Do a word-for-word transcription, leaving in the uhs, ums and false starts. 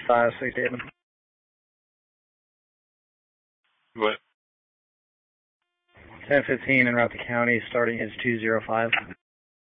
five six David. What? ten fifteen en route to county, starting is two zero five.